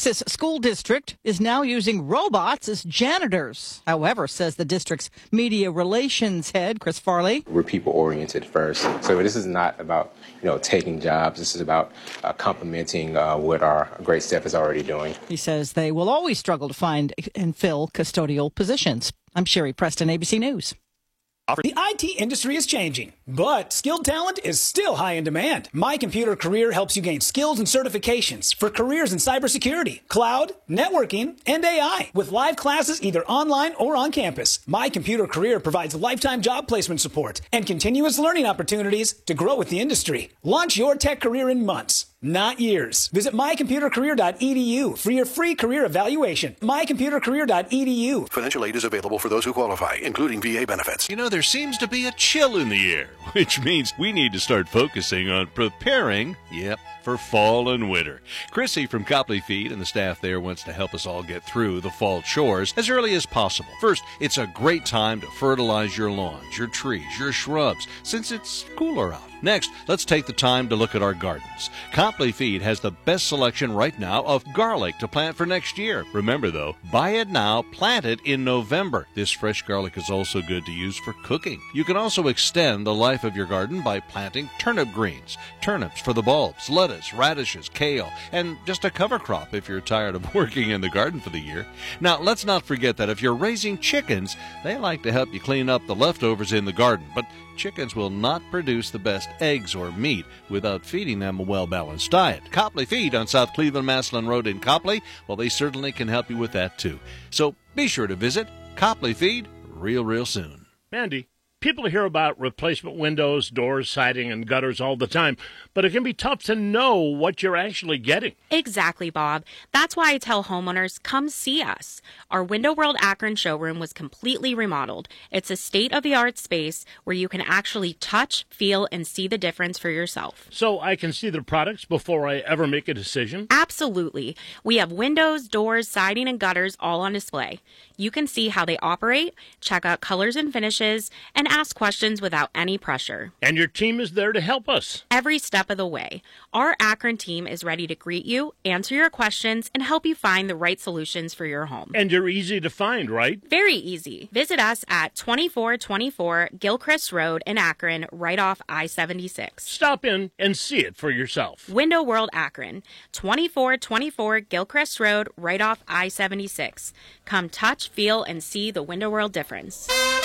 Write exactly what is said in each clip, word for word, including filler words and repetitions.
This school district is now using robots as janitors. However, says the district's media relations head, Chris Farley, we're people-oriented first. So this is not about, you know, taking jobs. This is about uh, complementing uh, what our great staff is already doing. He says they will always struggle to find and fill custodial positions. I'm Sherry Preston, A B C News. The I T industry is changing, but skilled talent is still high in demand. My Computer Career helps you gain skills and certifications for careers in cybersecurity, cloud, networking, and A I. With live classes either online or on campus, My Computer Career provides lifetime job placement support and continuous learning opportunities to grow with the industry. Launch your tech career in months, not years. Visit my computer career dot e d u for your free career evaluation. my computer career dot e d u. Financial aid is available for those who qualify, including V A benefits. You know, there seems to be a chill in the air, which means we need to start focusing on preparing, yep, for fall and winter. Chrissy from Copley Feed and the staff there wants to help us all get through the fall chores as early as possible. First, it's a great time to fertilize your lawns, your trees, your shrubs, since it's cooler out. Next, let's take the time to look at our gardens. Copley Feed has the best selection right now of garlic to plant for next year. Remember, though, buy it now, plant it in November. This fresh garlic is also good to use for cooking. You can also extend the life of your garden by planting turnip greens, turnips for the bulbs, lettuce, radishes, kale, and just a cover crop if you're tired of working in the garden for the year. Now, let's not forget that if you're raising chickens, they like to help you clean up the leftovers in the garden, but chickens will not produce the best eggs or meat without feeding them a well-balanced diet. Copley Feed on South Cleveland-Massillon Road in Copley, well, they certainly can help you with that, too. So be sure to visit Copley Feed real, real soon. Mandy, people hear about replacement windows, doors, siding, and gutters all the time, but it can be tough to know what you're actually getting. Exactly, Bob. That's why I tell homeowners, come see us. Our Window World Akron showroom was completely remodeled. It's a state-of-the-art space where you can actually touch, feel, and see the difference for yourself. So I can see the products before I ever make a decision? Absolutely. We have windows, doors, siding, and gutters all on display. You can see how they operate, check out colors and finishes, and ask questions without any pressure. And your team is there to help us every step of the way. Our Akron team is ready to greet you, answer your questions, and help you find the right solutions for your home. And you're easy to find, right? Very easy. Visit us at twenty-four twenty-four Gilchrist Road in Akron, right off I seventy-six. Stop in and see it for yourself. Window World Akron, twenty-four twenty-four Gilchrist Road, right off I seventy-six. Come touch, feel, and see the Window World difference.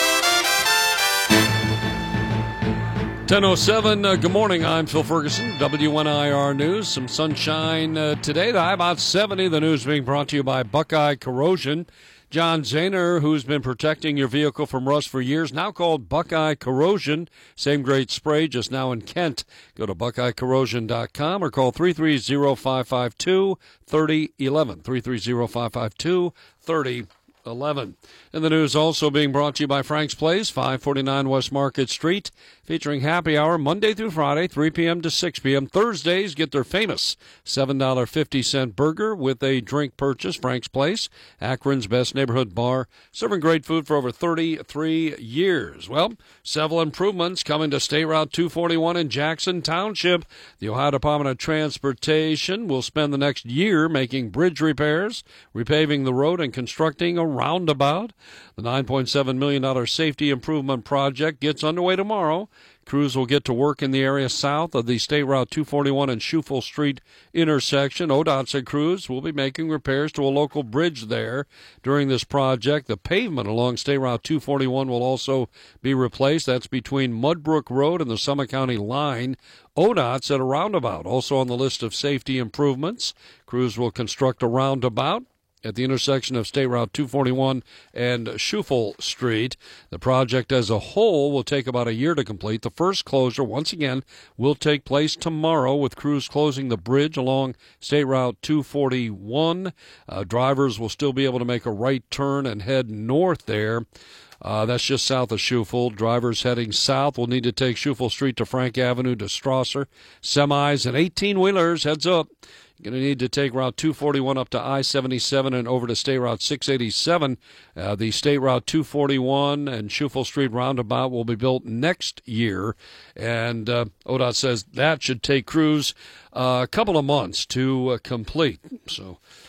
ten oh seven, uh, good morning. I'm Phil Ferguson, W N I R News. Some sunshine uh, today. The high about seventy. The news being brought to you by Buckeye Corrosion. John Zahner, who's been protecting your vehicle from rust for years, now called Buckeye Corrosion. Same great spray, just now in Kent. Go to buckeye corrosion dot com or call three three zero, five five two, three oh one one. three three zero, five five two, three oh eleven. And the news also being brought to you by Frank's Place, five forty-nine West Market Street, featuring happy hour Monday through Friday, three p.m. to six p.m. Thursdays, get their famous seven dollars and fifty cents burger with a drink purchase. Frank's Place, Akron's best neighborhood bar, serving great food for over thirty-three years. Well, several improvements coming to State Route two forty-one in Jackson Township. The Ohio Department of Transportation will spend the next year making bridge repairs, repaving the road, and constructing a roundabout. The nine point seven million dollars safety improvement project gets underway tomorrow. Crews will get to work in the area south of the State Route two forty-one and Schufel Street intersection. O D O T said crews will be making repairs to a local bridge there during this project. The pavement along State Route two forty-one will also be replaced. That's between Mudbrook Road and the Summit County line. O D O T said a roundabout also on the list of safety improvements. Crews will construct a roundabout at the intersection of State Route two forty-one and Schufel Street. The project as a whole will take about a year to complete. The first closure, once again, will take place tomorrow with crews closing the bridge along State Route two forty-one. Uh, drivers will still be able to make a right turn and head north there. Uh, that's just south of Schufel. Drivers heading south will need to take Schufel Street to Frank Avenue to Strasser. Semis and eighteen-wheelers, heads up. You're going to need to take Route two forty-one up to I seventy-seven and over to State Route six eighty-seven. Uh, the State Route two forty-one and Schufel Street roundabout will be built next year. And uh, O D O T says that should take crews uh, a couple of months to uh, complete. So